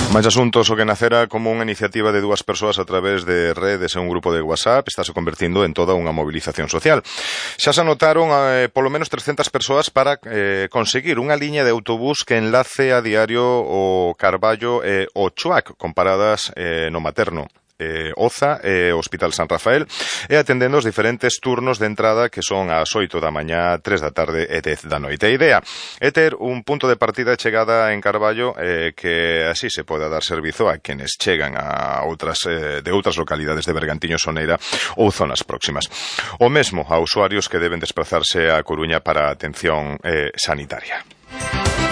Máis asuntos, o que nacera como unha iniciativa de dúas persoas a través de redes e un grupo de WhatsApp está se convertindo en toda unha movilización social. Xa se anotaron polo menos 300 persoas para conseguir unha liña de autobús que enlace a diario o Carballo e o Chuac, con paradas no Materno, Oza e Hospital San Rafael, e atendendo os diferentes turnos de entrada que son ás 8 da mañá, 3 da tarde e 10 da noite. A idea é ter un punto de partida e chegada en Carballo que así se poda dar servizo a quenes chegan a de outras localidades de Bergantiños, Soneira ou zonas próximas. O mesmo a usuarios que deben desplazarse a Coruña para a atención sanitaria.